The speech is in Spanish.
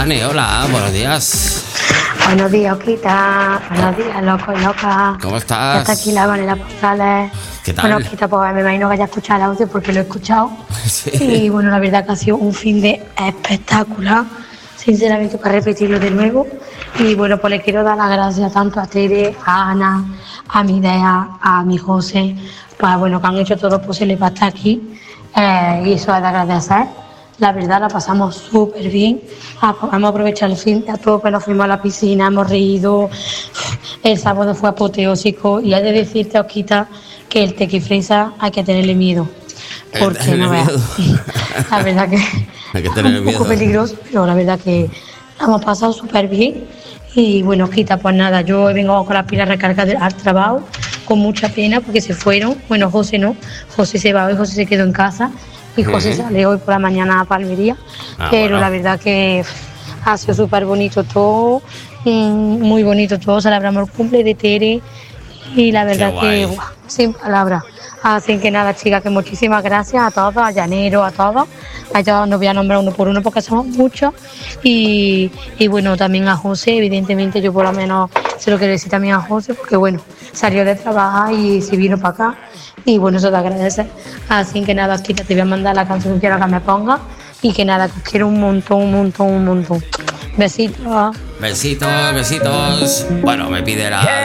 Vane, hola, buenos días. Buenos días, Oquita. Buenos días, loco y loca. ¿Cómo estás? Ya está aquí la Vanessa Portales. ¿Qué tal? Bueno, Oquita, pues me imagino que haya escuchado el audio porque lo he escuchado. Sí. Y bueno, la verdad que ha sido un fin de espectacular. Sinceramente, para repetirlo de nuevo. Y bueno, pues le quiero dar las gracias tanto a Tere, a Ana, a mi Idea, a mi José, pues bueno, que han hecho todo lo posible para estar aquí. Y eso es de agradecer. La verdad la pasamos súper bien, hemos aprovechado el fin de a tope, nos fuimos a la piscina, hemos reído, el sábado fue apoteósico y hay de decirte, Osquita, que el tequifresa hay que tenerle miedo, porque no veas, la verdad que Hay que es tenerle un poco miedo. peligroso, pero la verdad que la hemos pasado súper bien y bueno, Osquita, pues nada, yo vengo con las pilas recargadas al trabajo, con mucha pena porque se fueron, bueno, José no, José se va hoy, José se quedó en casa. Y José sale hoy por la mañana a Palmería, pero bueno. la verdad que ha sido súper bonito todo, muy bonito todo, celebramos el cumple de Tere y la verdad que, guay. sin palabras. Así que nada, chicas, que muchísimas gracias a todos, a Llanero, a todos. A todos nos voy a nombrar uno por uno porque somos muchos. Y bueno, también a José, evidentemente yo por lo menos se lo quiero decir también a José porque bueno, salió de trabajar y se vino para acá. Y bueno, eso te agradece. Así que nada, Kika, te voy a mandar la canción que quiero que me ponga. Y que nada, que os quiero un montón, un montón, un montón. Besitos. Besitos, besitos. Bueno, me pide la